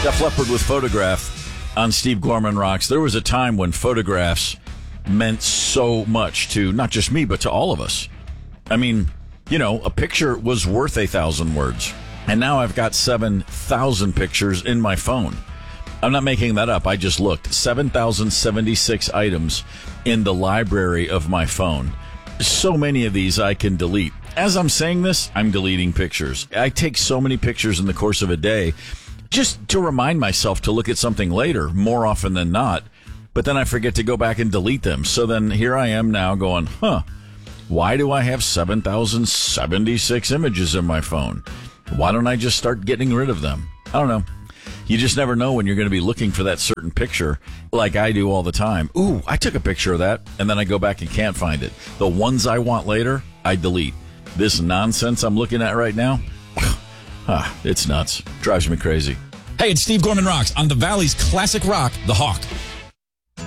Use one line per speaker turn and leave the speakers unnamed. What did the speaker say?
Def Leppard with Photograph on Steve Gorman Rocks. There was a time when photographs meant so much to not just me, but to all of us. I mean, you know, a picture was worth 1,000 words. And now I've got 7,000 pictures in my phone. I'm not making that up. I just looked. 7,076 items in the library of my phone. So many of these I can delete. As I'm saying this, I'm deleting pictures. I take so many pictures in the course of a day just to remind myself to look at something later, more often than not. But then I forget to go back and delete them. So then here I am now going, why do I have 7,076 images in my phone? Why don't I just start getting rid of them? I don't know. You just never know when you're going to be looking for that certain picture, like I do all the time. Ooh, I took a picture of that, and then I go back and can't find it. The ones I want later, I delete. This nonsense I'm looking at right now, it's nuts. Drives me crazy.
Hey, it's Steve Gorman Rocks on the Valley's classic rock, The Hawk.